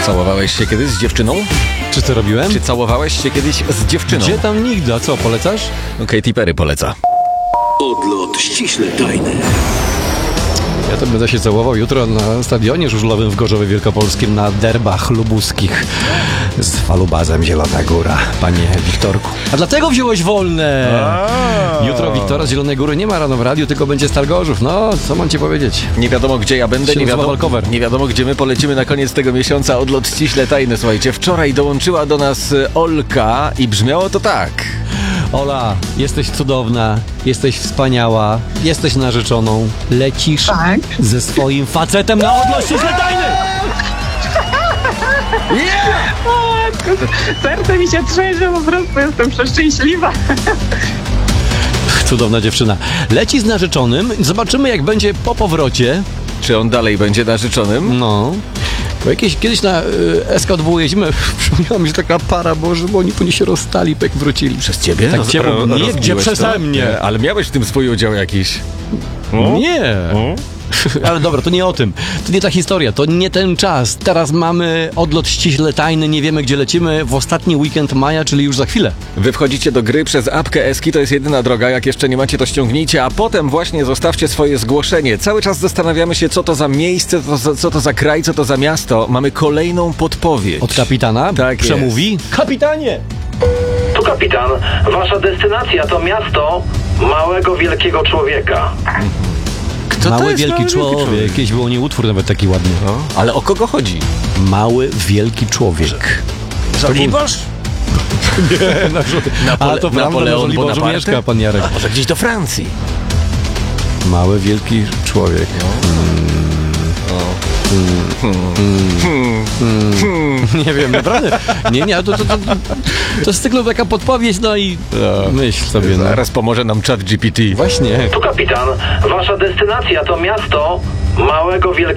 Całowałeś się kiedyś z dziewczyną? Czy to robiłem? Czy całowałeś się kiedyś z dziewczyną? Gdzie tam nigdy? A co, polecasz? Katy Perry poleca. Odlot ściśle tajny. Ja to będę się całował jutro na stadionie żużlowym w Gorzowie Wielkopolskim na derbach lubuskich z falubazem Zielona Góra, panie Wiktorku. A dlatego wziąłeś wolne! Jutro Wiktora z Zielonej Góry nie ma rano w radiu, tylko będzie Stal Gorzów. No, co mam ci powiedzieć? Nie wiadomo, gdzie ja będę, nie wiadomo, gdzie my polecimy na koniec tego miesiąca. Odlot ściśle tajny. Słuchajcie, wczoraj dołączyła do nas Olka i brzmiało to tak. Ola, jesteś cudowna, jesteś wspaniała, jesteś narzeczoną, lecisz ze swoim facetem na odlot ściśle tajny! Serce mi się trzęsie, po prostu jestem przeszczęśliwa. Cudowna dziewczyna. Leci z narzeczonym, zobaczymy jak będzie po powrocie. Czy on dalej będzie narzeczonym? No. Bo kiedyś na SK2 jeździmy, przypomniała mi się taka para, Boże, bo oni się rozstali, jak wrócili. Przez ciebie? Tak ciepło. Nie, gdzie przeze mnie. Nie, ale miałeś w tym swój udział jakiś. Nie. Ale dobra, to nie o tym. To nie ta historia, to nie ten czas. Teraz mamy odlot ściśle tajny, nie wiemy gdzie lecimy w ostatni weekend maja, czyli już za chwilę. Wy wchodzicie do gry przez apkę Eski, to jest jedyna droga, jak jeszcze nie macie, to ściągnijcie, a potem właśnie zostawcie swoje zgłoszenie. Cały czas zastanawiamy się, co to za miejsce, co to za kraj, co to za miasto. Mamy kolejną podpowiedź. Od kapitana Tak przemówi. jest. Kapitanie! Tu kapitan, wasza destynacja to miasto małego, wielkiego człowieka. Kto to Mały, jest wielki człowiek. Kiedyś było nie utwór nawet taki ładny. No, ale o kogo chodzi? Mały, wielki człowiek. Żoliborz? Nie, Napoleon Bonaparte? mieszka pan Jarek. A może gdzieś do Francji? Mały, wielki człowiek. Nie wiem, naprawdę. Nie, to jest tylko taka podpowiedź, no i myśl sobie. No. Zaraz pomoże nam ChatGPT. Właśnie. Tu kapitan, wasza destynacja to miasto małego, wielkiego